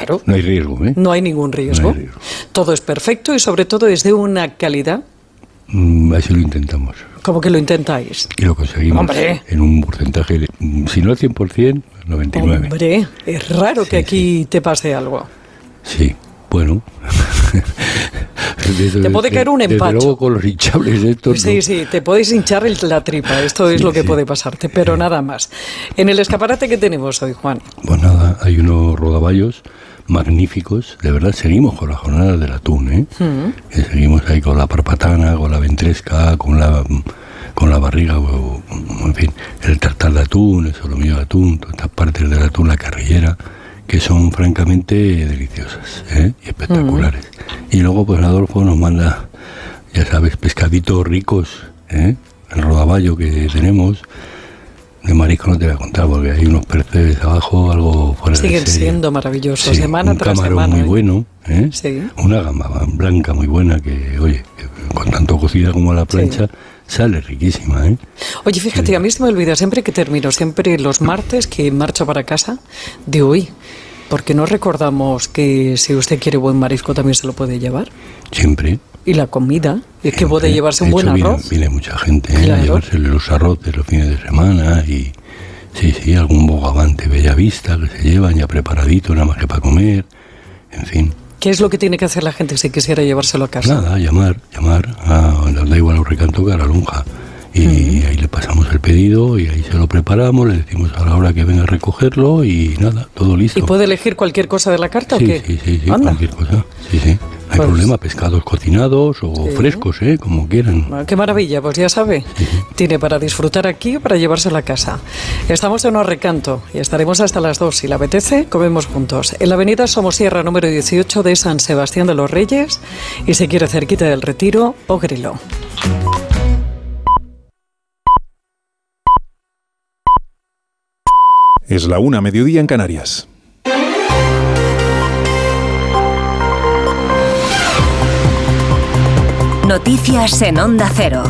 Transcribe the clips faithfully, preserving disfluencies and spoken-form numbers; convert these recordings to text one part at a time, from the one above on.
Claro. No hay riesgo, ¿eh? No hay ningún riesgo. No hay riesgo. Todo es perfecto y sobre todo es de una calidad. Mm, así lo intentamos. ¿Cómo que lo intentáis? Y lo conseguimos. Hombre. En un porcentaje, de, si no al cien por ciento, noventa y nueve por ciento. Hombre, es raro sí, que aquí sí. te pase algo. Sí, bueno. Desde, te puede caer un empacho. Desde luego con los hinchables estos. Sí, no. sí, te podéis hinchar el, la tripa. Esto es sí, lo que sí. puede pasarte, pero nada más. En el escaparate que tenemos hoy, Juan. Pues nada, hay unos rodaballos magníficos. De verdad, seguimos con la jornada del atún, ¿eh? Mm. Y seguimos ahí con la parpatana, con la ventresca, con la con la barriga, o, en fin, el tartar de atún, el solomillo de atún, todas estas partes del atún, la carrillera, que son francamente deliciosas, ¿eh? Y espectaculares. Mm. Y luego pues Adolfo nos manda, ya sabes, pescaditos ricos, ¿eh? El rodaballo que tenemos, de marisco no te voy a contar porque hay unos peces abajo, algo fuera Siguen de serie. siendo maravillosos, sí, semana un tras camarón semana. muy ¿eh? bueno, ¿eh? Sí. Una gamba blanca muy buena que, oye, que con tanto cocida como a la plancha, sí. Sale riquísima, ¿eh? Oye, fíjate, sí. A mí se me olvida siempre que termino, siempre los martes que marcho para casa, de hoy, porque no recordamos que si usted quiere buen marisco también se lo puede llevar. Siempre. Y la comida, es que puede llevarse un de buen hecho, arroz. Viene, viene mucha gente, ¿eh? Claro. A llevarse los arroces los fines de semana y, sí, sí, algún bogavante Bellavista que se llevan ya preparadito, nada más que para comer, en fin. ¿Qué es lo que tiene que hacer la gente si quisiera llevárselo a casa? Nada, llamar, llamar, a, da igual a un recanto que a la lonja. Y uh-huh. ahí le pasamos el pedido y ahí se lo preparamos, le decimos a la hora que venga a recogerlo y nada, todo listo. ¿Y puede elegir cualquier cosa de la carta sí, o qué? Sí, sí, sí, Anda. cualquier cosa. Sí, sí. No hay pues, problema, pescados cocinados o sí. frescos, ¿eh? Como quieran. Ah, qué maravilla, pues ya sabe. Sí, sí. Tiene para disfrutar aquí o para llevárselo a casa. Estamos en un recanto y estaremos hasta las dos. Si le apetece, comemos juntos. En la avenida Somosierra número dieciocho de San Sebastián de los Reyes y si quiere cerquita del Retiro o Grilo. Es la una, mediodía en Canarias. Noticias en Onda Cero.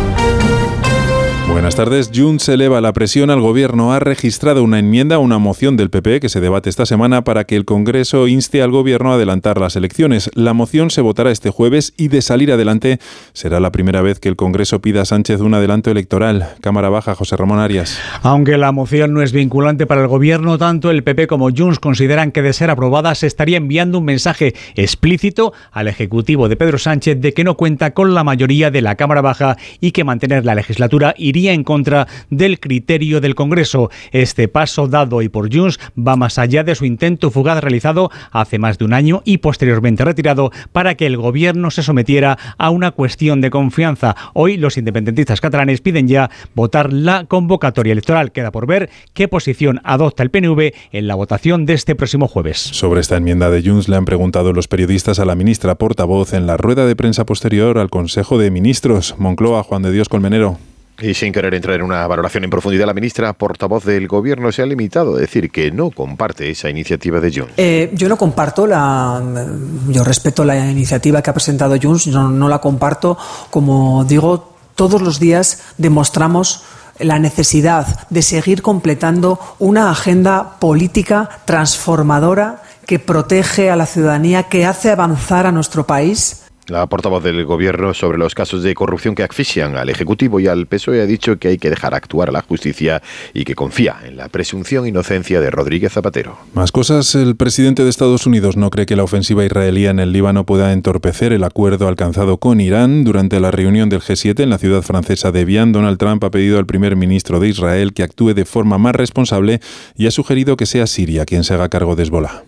Buenas tardes. Junts eleva la presión al Gobierno. Ha registrado una enmienda a una moción del P P que se debate esta semana para que el Congreso inste al Gobierno a adelantar las elecciones. La moción se votará este jueves y, de salir adelante, será la primera vez que el Congreso pida a Sánchez un adelanto electoral. Cámara Baja, José Ramón Arias. Aunque la moción no es vinculante para el Gobierno, tanto el P P como Junts consideran que, de ser aprobada, se estaría enviando un mensaje explícito al Ejecutivo de Pedro Sánchez de que no cuenta con la mayoría de la Cámara Baja y que mantener la legislatura iría en contra del criterio del Congreso. Este paso dado hoy por Junts va más allá de su intento fugaz realizado hace más de un año y posteriormente retirado para que el Gobierno se sometiera a una cuestión de confianza. Hoy los independentistas catalanes piden ya votar la convocatoria electoral. Queda por ver qué posición adopta el P N V en la votación de este próximo jueves. Sobre esta enmienda de Junts le han preguntado los periodistas a la ministra portavoz en la rueda de prensa posterior al Consejo de Ministros. Moncloa, Juan de Dios Colmenero. Y sin querer entrar en una valoración en profundidad, la ministra portavoz del Gobierno se ha limitado a decir que no comparte esa iniciativa de Junts. Eh, yo no comparto la... Yo respeto la iniciativa que ha presentado Junts, no, no la comparto. Como digo, todos los días demostramos la necesidad de seguir completando una agenda política transformadora que protege a la ciudadanía, que hace avanzar a nuestro país. La portavoz del Gobierno sobre los casos de corrupción que asfixian al Ejecutivo y al P S O E ha dicho que hay que dejar actuar a la justicia y que confía en la presunción inocencia de Rodríguez Zapatero. Más cosas. El presidente de Estados Unidos no cree que la ofensiva israelí en el Líbano pueda entorpecer el acuerdo alcanzado con Irán. Durante la reunión del G siete en la ciudad francesa de Evian, Donald Trump ha pedido al primer ministro de Israel que actúe de forma más responsable y ha sugerido que sea Siria quien se haga cargo de Hezbolá.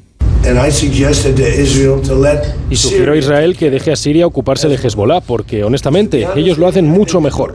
Y sugiero a Israel que deje a Siria ocuparse de Hezbolá, porque honestamente ellos lo hacen mucho mejor.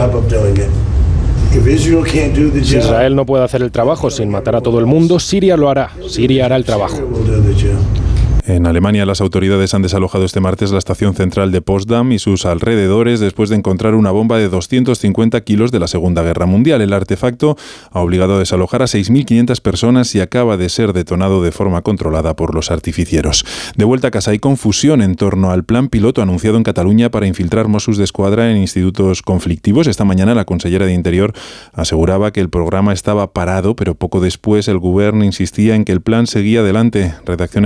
Si Israel no puede hacer el trabajo sin matar a todo el mundo, Siria lo hará. Siria hará el trabajo. En Alemania, las autoridades han desalojado este martes la estación central de Potsdam y sus alrededores después de encontrar una bomba de doscientos cincuenta kilos de la Segunda Guerra Mundial. El artefacto ha obligado a desalojar a seis mil quinientas personas y acaba de ser detonado de forma controlada por los artificieros. De vuelta a casa, hay confusión en torno al plan piloto anunciado en Cataluña para infiltrar Mossos d'Esquadra en institutos conflictivos. Esta mañana la consellera de Interior aseguraba que el programa estaba parado, pero poco después el Govern insistía en que el plan seguía adelante. Redacción